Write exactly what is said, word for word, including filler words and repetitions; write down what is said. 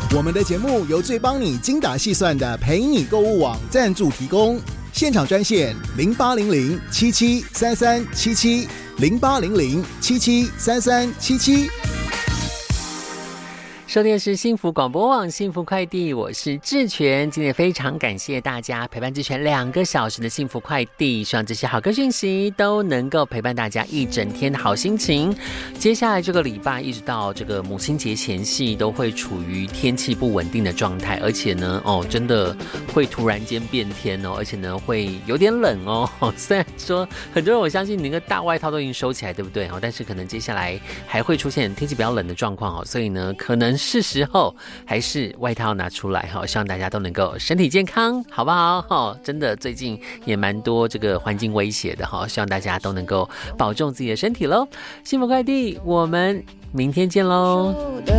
我们的节目由最帮你精打细算的陪你购物网赞助提供，现场专线零八零零七七三三七七零八零零七七三三七七。 收听的是幸福广播网幸福快递，我是志全。今天非常感谢大家陪伴志全两个小时的幸福快递，希望这些好歌讯息都能够陪伴大家一整天的好心情。接下来这个礼拜一直到这个母亲节前夕都会处于天气不稳定的状态，而且呢哦真的会突然间变天哦，而且呢会有点冷哦。虽然说很多人我相信你那个大外套都已经收起来对不对，但是可能接下来还会出现天气比较冷的状况，所以呢可能是时候还是外套拿出来，希望大家都能够身体健康好不好？真的最近也蛮多这个环境威胁的，希望大家都能够保重自己的身体咯。幸福快递我们明天见咯。